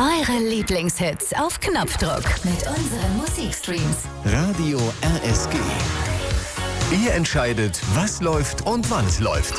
Eure Lieblingshits auf Knopfdruck mit unseren Musikstreams. Radio RSG. Ihr entscheidet, was läuft und wann es läuft.